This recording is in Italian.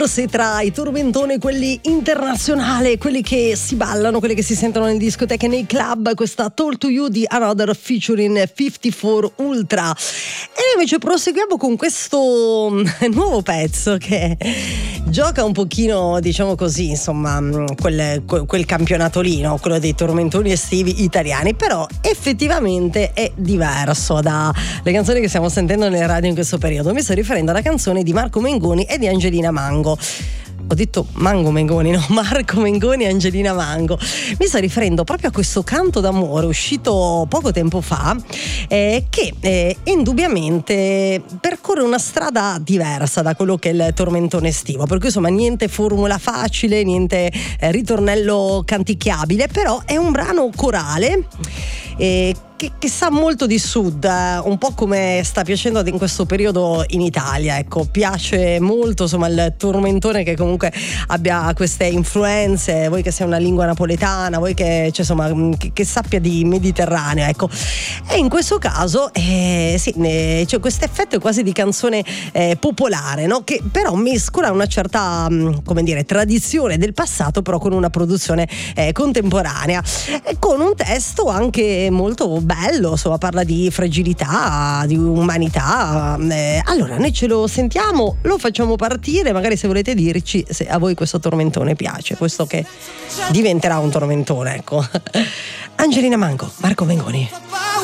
forse tra i tormentoni, quelli internazionali, quelli che si ballano, quelli che si sentono nelle discoteche, nei club, questa Talk to You di Another featuring 54 Ultra. E noi invece proseguiamo con questo nuovo pezzo che gioca un pochino, diciamo così, insomma, quel campionato lì, no? Quello dei tormentoni estivi italiani, però effettivamente è diverso dalle canzoni che stiamo sentendo nelle radio in questo periodo. Mi sto riferendo alla canzone di Marco Mengoni e di Angelina Mango. Ho detto Mango Mengoni, no? Marco Mengoni e Angelina Mango. Mi sto riferendo proprio a questo canto d'amore uscito poco tempo fa, che indubbiamente percorre una strada diversa da quello che è il tormentone estivo, per cui insomma niente formula facile, niente ritornello canticchiabile, però è un brano corale che sa molto di sud, un po' come sta piacendo in questo periodo in Italia. Ecco, piace molto insomma il tormentone che comunque abbia queste influenze, vuoi che sia una lingua napoletana, vuoi che, cioè, insomma, che sappia di Mediterraneo, ecco. E in questo caso sì, c'è questo effetto quasi di canzone popolare, no? Che però mescola una certa, come dire, tradizione del passato, però con una produzione contemporanea, con un testo anche molto bello, insomma, parla di fragilità, di umanità. Allora noi ce lo sentiamo, lo facciamo partire, magari se volete dirci se a voi questo tormentone piace, questo che diventerà un tormentone, ecco. Angelina Mango, Marco Mengoni.